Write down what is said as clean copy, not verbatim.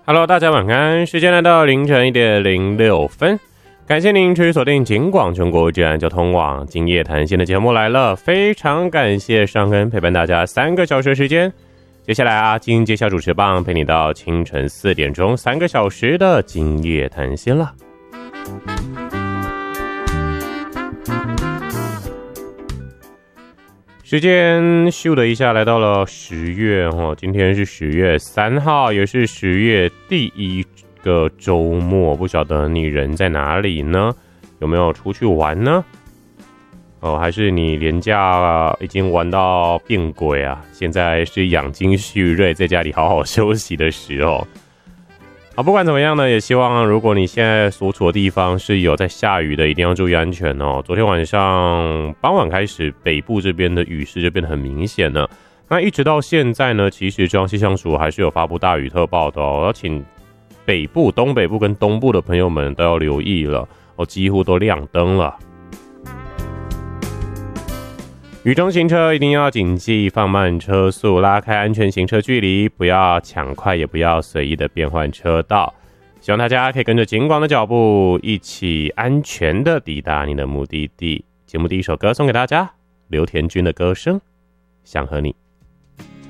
Hello， 大家晚安，时间来到凌晨1点06分，感谢您持续锁定警广全国治安交通网今夜谈心的节目来了，非常感谢尚恩陪伴大家3个小时的时间。接下来阿金接下主持棒，陪你到清晨4点钟3个小时的今夜谈心了。时间咻的一下来到了10月今天是10月3号，也是10月第一个周末，不晓得你人在哪里呢？有没有出去玩呢？还是你连假已经玩到变鬼啊？现在是养精蓄锐，在家里好好休息的时候。好，不管怎么样呢，也希望如果你现在所处的地方是有在下雨的，一定要注意安全哦。昨天晚上傍晚开始，北部这边的雨势就变得很明显了。那一直到现在呢，其实中央气象署还是有发布大雨特报的哦，要请北部、东北部跟东部的朋友们都要留意了几乎都亮灯了。雨中行车一定要谨记放慢车速，拉开安全行车距离，不要抢快，也不要随意的变换车道。希望大家可以跟着警广的脚步，一起安全的抵达你的目的地。节目第一首歌送给大家，刘田君的歌声，想和你。